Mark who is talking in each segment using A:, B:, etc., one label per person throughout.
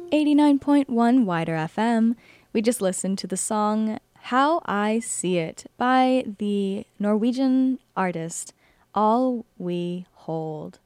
A: 89.1 Wider FM, we just listened to the song How I See It by the Norwegian artist All We Hold.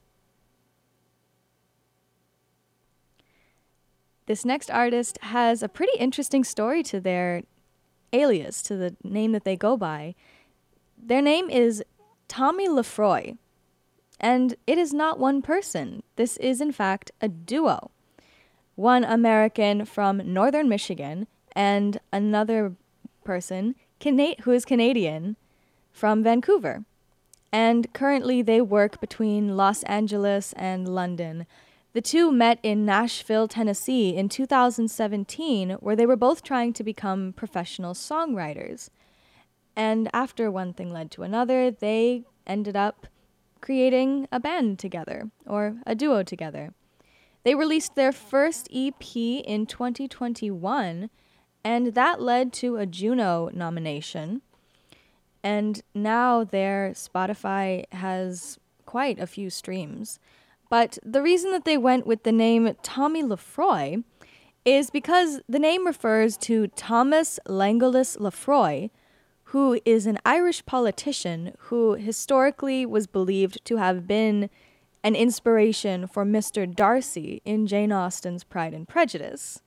A: This next artist has a pretty interesting story to their alias, to the name that they go by. Their name is Tommy Lefroy, and it is not one person. This is, in fact, a duo. One American from northern Michigan and another person who is Canadian from Vancouver. And currently they work between Los Angeles and London. The two met in Nashville, Tennessee in 2017, where they were both trying to become professional songwriters. And after one thing led to another, they ended up creating a band together, or a duo together. They released their first EP in 2021, and that led to a Juno nomination. And now their Spotify has quite a few streams. But the reason that they went with the name Tommy Lefroy is because the name refers to Thomas Langellus Lefroy, who is an Irish politician who historically was believed to have been an inspiration for Mr. Darcy in Jane Austen's Pride and Prejudice.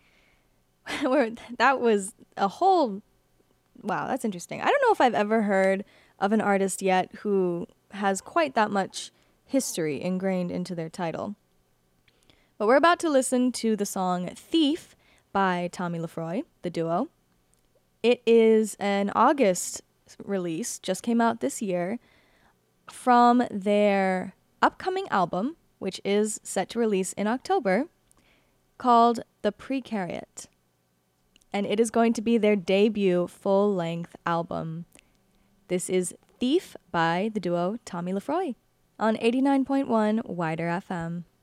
A: That was a whole... Wow, that's interesting. I don't know if I've ever heard of an artist yet who has quite that much history ingrained into their title. But we're about to listen to the song Thief by Tommy Lefroy, the duo. It is an August release, just came out this year, from their upcoming album, which is set to release in October, called The Precariat. And it is going to be their debut full-length album. This is Thief by the duo Tommy Lefroy on 89.1 Wider FM.